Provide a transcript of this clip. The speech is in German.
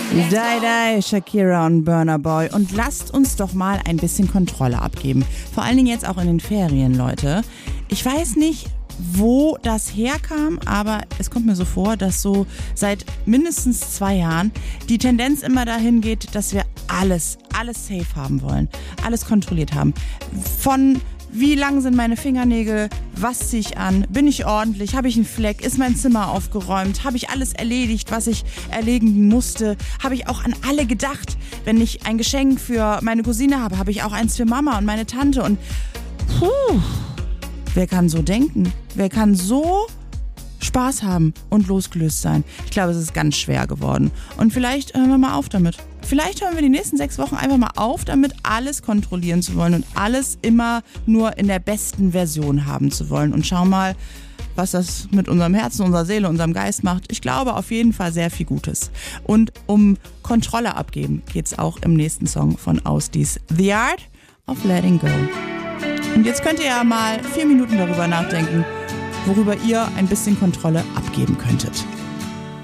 Die, Shakira und Burna Boy. Und lasst uns doch mal ein bisschen Kontrolle abgeben. Vor allen Dingen jetzt auch in den Ferien, Leute. Ich weiß nicht, wo das herkam, aber es kommt mir so vor, dass so seit mindestens 2 Jahren die Tendenz immer dahin geht, dass wir alles safe haben wollen. Alles kontrolliert haben. Von wie lang sind meine Fingernägel? Was ziehe ich an? Bin ich ordentlich? Habe ich einen Fleck? Ist mein Zimmer aufgeräumt? Habe ich alles erledigt, was ich erledigen musste? Habe ich auch an alle gedacht? Wenn ich ein Geschenk für meine Cousine habe, habe ich auch eins für Mama und meine Tante. Und wer kann so denken? Wer kann so Spaß haben und losgelöst sein? Ich glaube, es ist ganz schwer geworden. Und vielleicht hören wir mal auf damit. Vielleicht hören wir die nächsten 6 Wochen einfach mal auf, damit alles kontrollieren zu wollen und alles immer nur in der besten Version haben zu wollen. Und schau mal, was das mit unserem Herzen, unserer Seele, unserem Geist macht. Ich glaube auf jeden Fall sehr viel Gutes. Und um Kontrolle abgeben geht's auch im nächsten Song von Ausdies, The Art of Letting Go. Und jetzt könnt ihr ja mal 4 Minuten darüber nachdenken, worüber ihr ein bisschen Kontrolle abgeben könntet.